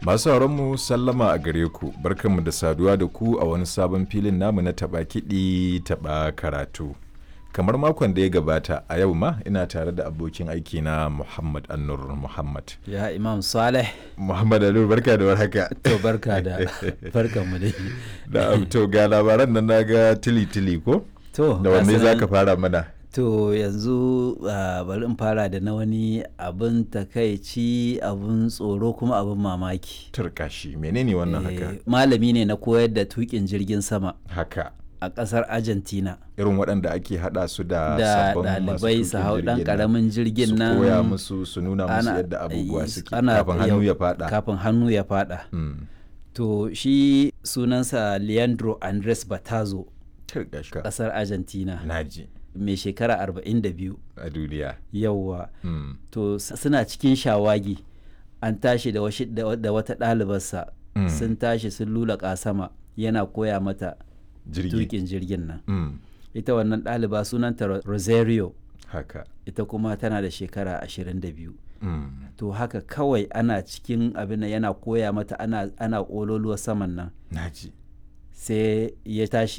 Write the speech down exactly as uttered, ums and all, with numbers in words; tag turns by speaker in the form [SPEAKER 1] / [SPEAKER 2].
[SPEAKER 1] Masu mu sallama a gare ku, barkanmu da saduwa da ku a wani sabon filin namu na taɓa kiɗi taɓa karatu. Kamar makon da ya gabata a yau ma ina tare da abokin aiki na Muhammad Annur Muhammad.
[SPEAKER 2] Ya Imam Saleh.
[SPEAKER 1] Muhammad Annur barka da warhaka.
[SPEAKER 2] To barka da barkan mu dai.
[SPEAKER 1] Da to ga labaran nan naga tili tili ko?
[SPEAKER 2] To
[SPEAKER 1] da wanne zaka fara mana?
[SPEAKER 2] To yanzu uh, bari in fara da na wani abin takaici, abin tsoro kuma abin mamaki.
[SPEAKER 1] Turkashi menene wannan haka?
[SPEAKER 2] Malami ne na koyar da tukin jirgin sama.
[SPEAKER 1] Haka.
[SPEAKER 2] A ƙasar Argentina.
[SPEAKER 1] Irin waɗanda ake haɗa su da
[SPEAKER 2] da
[SPEAKER 1] sabbin
[SPEAKER 2] ɗalibai su hau ɗan ƙaramin jirgin nan.
[SPEAKER 1] Su koya musu su nuna musu yadda abubuwa suke kafin hannu ya faɗa.
[SPEAKER 2] Kafin hannu ya faɗa.
[SPEAKER 1] Mm.
[SPEAKER 2] To shi sunansa Leandro Andres Batazo.
[SPEAKER 1] Turkashka.
[SPEAKER 2] Ƙasar Argentina.
[SPEAKER 1] Naji.
[SPEAKER 2] Mai shekara arba'in da biyu
[SPEAKER 1] a duniya.
[SPEAKER 2] Yawwa.
[SPEAKER 1] Mm.
[SPEAKER 2] To suna cikin shawagi an tashi da, da wata ɗalibarsa.
[SPEAKER 1] Mm.
[SPEAKER 2] Sun tashi sun lulaƙa sama yana koya mata tukin jirgin nan.
[SPEAKER 1] Mm.
[SPEAKER 2] Ita wannan ɗaliba sunanta Rosario.
[SPEAKER 1] Haka.
[SPEAKER 2] Ita kuma tana da shekara ashirin da biyu.
[SPEAKER 1] Mm.
[SPEAKER 2] To haka kawai ana cikin abin nan yana koya mata ana, ana ƙololuwar saman nan.
[SPEAKER 1] Naji.
[SPEAKER 2] Sai ya tashi